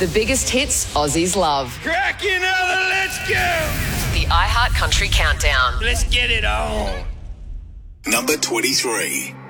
The biggest hits Aussies love. Crack another, let's go! The iHeart Country Countdown. Let's get it on. Number 23.